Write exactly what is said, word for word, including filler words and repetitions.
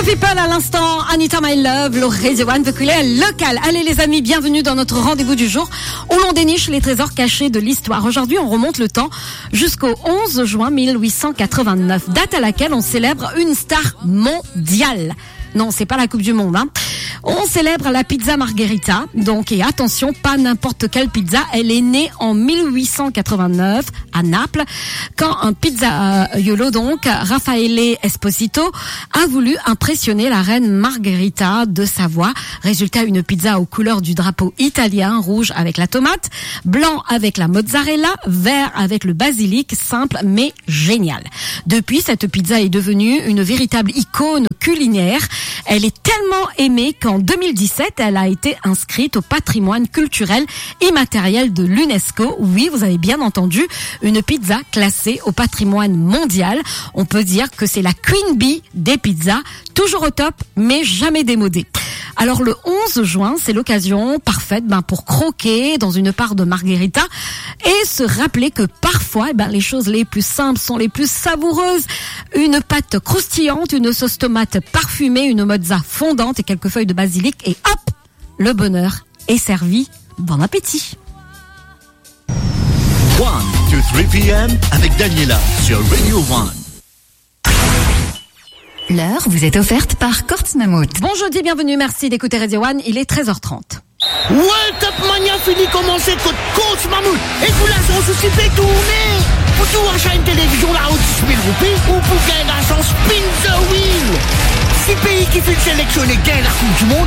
People à l'instant, Anita My Love, le Radio One Populaire local. Allez les amis, bienvenue dans notre rendez-vous du jour où l'on déniche les trésors cachés de l'histoire. Aujourd'hui, on remonte le temps jusqu'au onze juin mille huit cent quatre-vingt-neuf, date à laquelle on célèbre une star mondiale. Non, c'est pas la Coupe du Monde, hein. On célèbre la pizza Margherita. Donc, et attention, pas n'importe quelle pizza. Elle est née en mille huit cent quatre-vingt-neuf à Naples, quand un pizzaiolo, donc, Raffaele Esposito, a voulu impressionner la reine Margherita de Savoie. Résultat, une pizza aux couleurs du drapeau italien, rouge avec la tomate, blanc avec la mozzarella, vert avec le basilic, simple mais génial. Depuis, cette pizza est devenue une véritable icône culinaire. Elle est tellement aimée qu'en deux mille dix-sept, elle a été inscrite au patrimoine culturel immatériel de l'UNESCO. Oui, vous avez bien entendu, une pizza classée au patrimoine mondial. On peut dire que c'est la Queen Bee des pizzas, toujours au top, mais jamais démodée. Alors le onze juin, c'est l'occasion parfaite ben, pour croquer dans une part de Margherita et se rappeler que parfois, ben, les choses les plus simples sont les plus savoureuses. Une pâte croustillante, une sauce tomate parfumée, une mozza fondante et quelques feuilles de basilic et hop, le bonheur est servi. Bon appétit. one to three p.m. avec Daniela sur Radio One. L'heure vous est offerte par Kortz Mammut. Bon jeudi, bienvenue, merci d'écouter Radio One, il est treize heures trente. Ouais, Top Mania fini commencer contre Kortz Mammut. Et vous la chance aussi fait tourner. Pour tout acheter une télévision là-haut dix mille roupies ou pour gagner la chance Spin the Wheel. Six pays qui filent sélectionner gagnent la Coupe du Monde